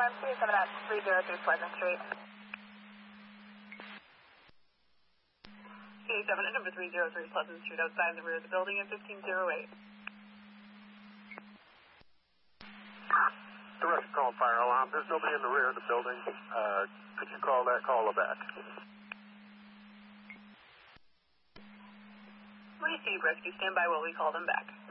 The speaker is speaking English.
alarm 37 at 303 Pleasant Street. 287 at number 303 Pleasant Street, outside the rear of the building at 1508. Direct call fire alarm. There's nobody in the rear of the building. Could you call that caller back? Receive rescue. Stand by while we call them back.